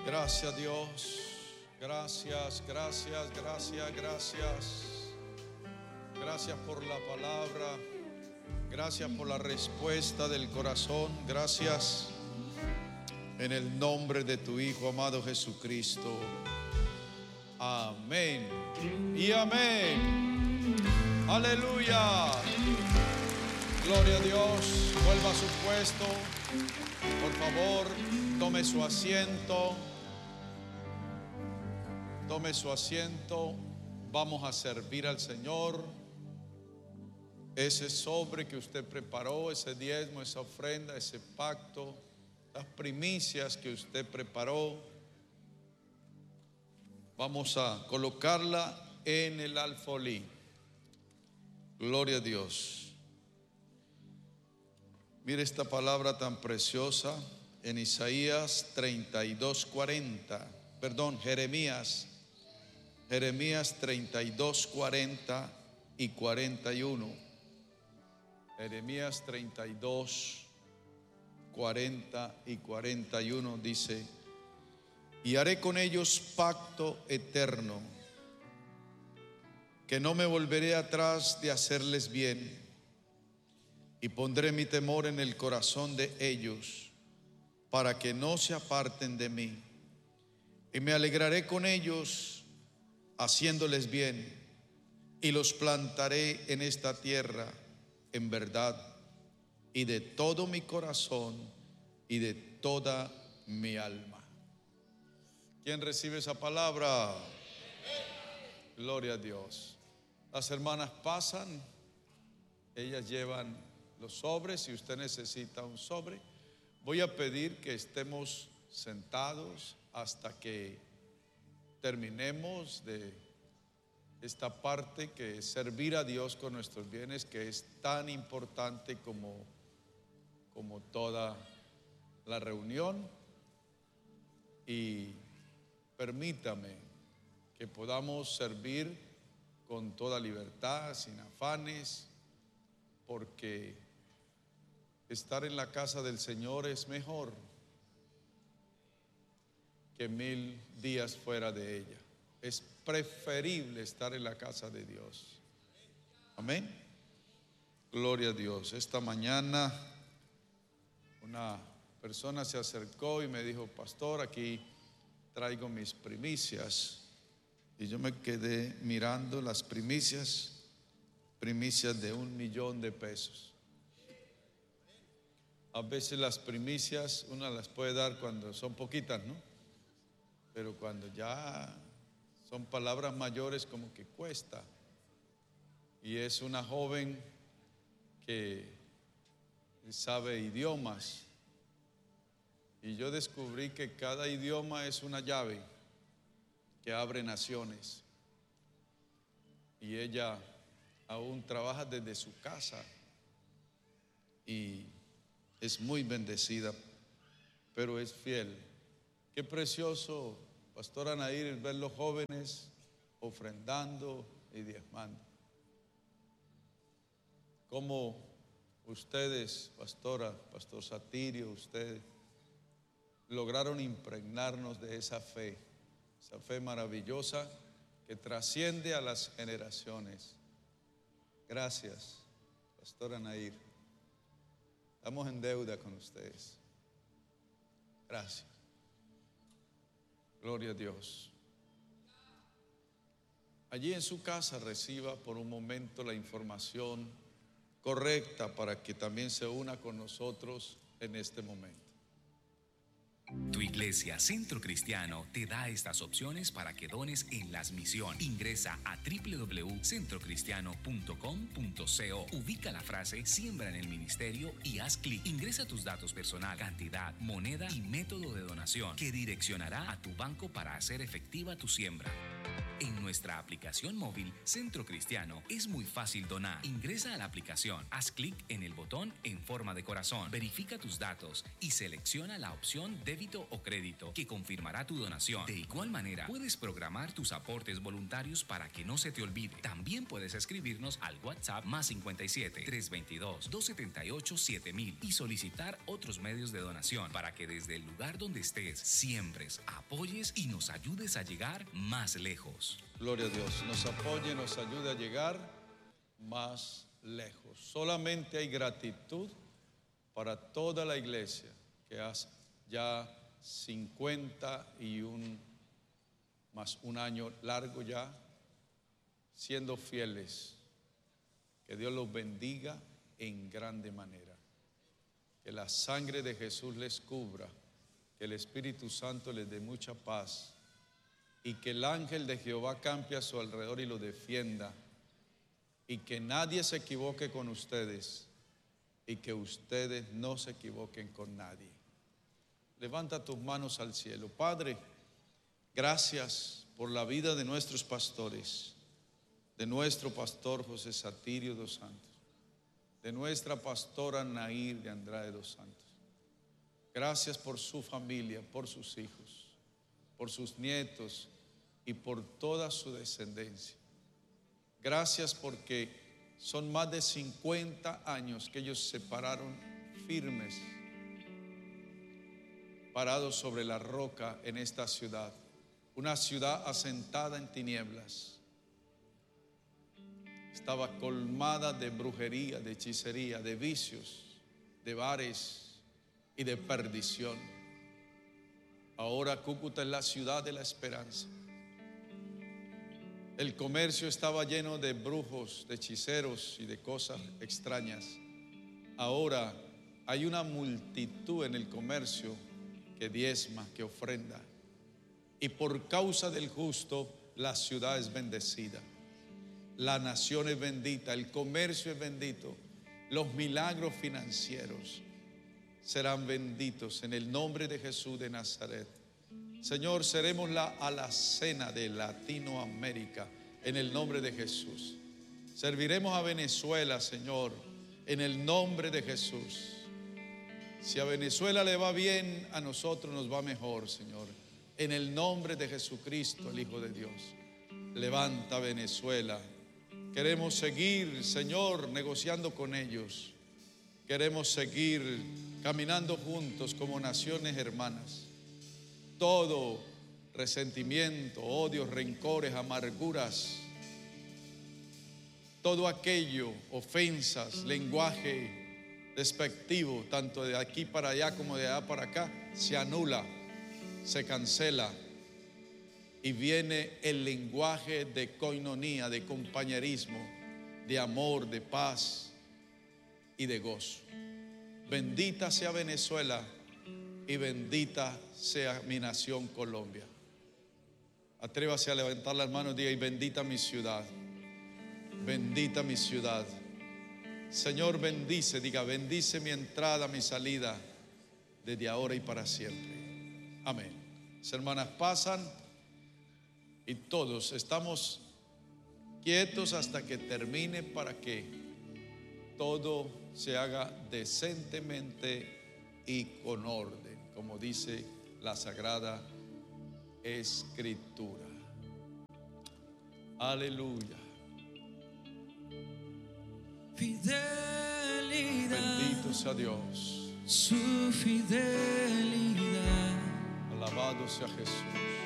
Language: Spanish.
Gracias, Dios. Gracias, gracias, gracias, gracias. Gracias por la palabra. Gracias por la respuesta del corazón. Gracias en el nombre de tu Hijo amado Jesucristo. Amén y amén. Aleluya. Gloria a Dios. Vuelva a su puesto. Por favor, tome su asiento. Tome su asiento. Vamos a servir al Señor. Ese sobre que usted preparó, ese diezmo, esa ofrenda, ese pacto, las primicias que usted preparó, vamos a colocarla en el alfolí. Gloria a Dios. Mire esta palabra tan preciosa en Isaías 32:40. Perdón, Jeremías 32:40 y 41. Jeremías 32:40 y 41 dice: y haré con ellos pacto eterno, que no me volveré atrás de hacerles bien, y pondré mi temor en el corazón de ellos, para que no se aparten de mí. Y me alegraré con ellos, haciéndoles bien, y los plantaré en esta tierra en verdad, y de todo mi corazón y de toda mi alma. ¿Quién recibe esa palabra? Gloria a Dios. Las hermanas pasan, ellas llevan los sobres. Si usted necesita un sobre, voy a pedir que estemos sentados hasta que terminemos de esta parte, que es servir a Dios con nuestros bienes, que es tan importante como toda la reunión. Y permítame que podamos servir con toda libertad, sin afanes, porque estar en la casa del Señor es mejor que 1000 días fuera de ella. Es preferible estar en la casa de Dios. Amén. Gloria a Dios. Esta mañana una persona se acercó y me dijo: pastor, aquí traigo mis primicias. Y yo me quedé mirando las primicias de $1,000,000. A veces las primicias una las puede dar cuando son poquitas, ¿no? Pero cuando ya son palabras mayores, como que cuesta. Y es una joven que sabe idiomas. Y yo descubrí que cada idioma es una llave que abre naciones. Y ella aún trabaja desde su casa y es muy bendecida, pero es fiel. Qué precioso, pastora Nair, ver los jóvenes ofrendando y diezmando. Como ustedes, pastora, pastor Satirio, ustedes lograron impregnarnos de esa fe maravillosa que trasciende a las generaciones. Gracias, pastora Nair. Estamos en deuda con ustedes. Gracias. Gloria a Dios. Allí en su casa reciba por un momento la información correcta para que también se una con nosotros en este momento. Tu iglesia Centro Cristiano te da estas opciones para que dones en las misiones. Ingresa a www.centrocristiano.com.co. Ubica la frase Siembra en el Ministerio y haz clic. Ingresa tus datos personal, cantidad, moneda y método de donación, que direccionará a tu banco para hacer efectiva tu siembra. En nuestra aplicación móvil Centro Cristiano es muy fácil donar. Ingresa a la aplicación, haz clic en el botón en forma de corazón, verifica tus datos y selecciona la opción débito o o crédito que confirmará tu donación. De igual manera, puedes programar tus aportes voluntarios para que no se te olvide. También puedes escribirnos al WhatsApp +57 322 278 7000 y solicitar otros medios de donación para que desde el lugar donde estés siembres, apoyes y nos ayudes a llegar más lejos. Gloria a Dios, nos apoye, nos ayude a llegar más lejos. Solamente hay gratitud para toda la iglesia que hace ya 51 más un año largo ya siendo fieles. Que Dios los bendiga en grande manera. Que la sangre de Jesús les cubra, que el Espíritu Santo les dé mucha paz y que el ángel de Jehová campe a su alrededor y los defienda, y que nadie se equivoque con ustedes y que ustedes no se equivoquen con nadie. Levanta tus manos al cielo. Padre, gracias por la vida de nuestros pastores, de nuestro pastor José Satirio dos Santos, de nuestra pastora Nair de Andrade dos Santos. Gracias por su familia, por sus hijos, por sus nietos y por toda su descendencia. Gracias porque son más de 50 años que ellos se pararon firmes, parados sobre la roca en esta ciudad, una ciudad asentada en tinieblas. Estaba colmada de brujería, de hechicería, de vicios, de bares y de perdición. Ahora Cúcuta es la ciudad de la esperanza. El comercio estaba lleno de brujos, de hechiceros y de cosas extrañas. Ahora hay una multitud en el comercio que diezma, que ofrenda. Y por causa del justo, la ciudad es bendecida. La nación es bendita, el comercio es bendito. Los milagros financieros serán benditos en el nombre de Jesús de Nazaret. Señor, seremos la alacena de Latinoamérica en el nombre de Jesús. Serviremos a Venezuela, Señor, en el nombre de Jesús. Si a Venezuela le va bien, a nosotros nos va mejor, Señor. En el nombre de Jesucristo, el Hijo de Dios. Levanta Venezuela. Queremos seguir, Señor, negociando con ellos. Queremos seguir caminando juntos como naciones hermanas. Todo resentimiento, odios, rencores, amarguras, todo aquello, ofensas, lenguaje despectivo, tanto de aquí para allá como de allá para acá, se anula, se cancela y viene el lenguaje de coinonía, de compañerismo, de amor, de paz y de gozo. Bendita sea Venezuela y bendita sea mi nación Colombia. Atrévase a levantar las manos y diga: y bendita mi ciudad, bendita mi ciudad. Señor, bendice, diga: bendice mi entrada, mi salida, desde ahora y para siempre. Amén. Las hermanas pasan y todos estamos quietos hasta que termine, para que todo se haga decentemente y con orden, como dice la Sagrada Escritura. Aleluya. Fidelidad, Bendito sea Dios. su fidelidad. Alabado sea Jesús.